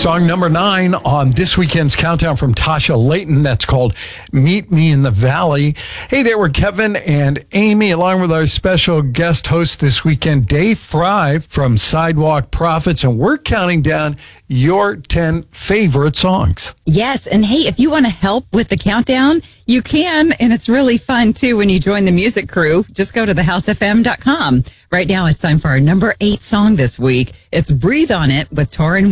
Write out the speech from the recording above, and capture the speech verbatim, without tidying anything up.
Song number nine on this weekend's countdown from Tasha Layton. That's called Meet Me in the Valley. Hey there, we're Kevin and Amy, along with our special guest host this weekend, Dave Fry from Sidewalk Prophets. And we're counting down your ten favorite songs. Yes. And hey, if you want to help with the countdown, you can. And it's really fun, too, when you join the music crew. Just go to the house f m dot com. Right now, it's time for our number eight song this week. It's Breathe on It with Torrin